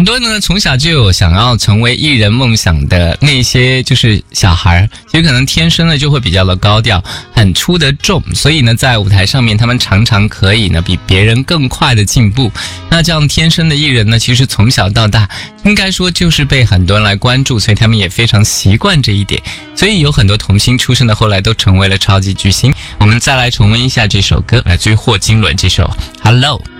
多呢从小就有想要成为艺人梦想的那些就是小孩，其实可能天生呢就会比较的高调，很出得众，所以呢在舞台上面他们常常可以呢比别人更快的进步。那这样天生的艺人呢，其实从小到大应该说就是被很多人来关注，所以他们也非常习惯这一点，所以有很多童星出身的后来都成为了超级巨星。我们再来重温一下这首歌，来自于霍金伦这首 Hello。